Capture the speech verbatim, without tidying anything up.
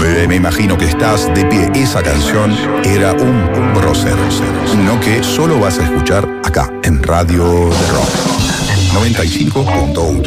Me, me imagino que estás de pie. Esa canción era un prócer. No que solo vas a escuchar acá, en Radio de Rock noventa y cinco punto uno.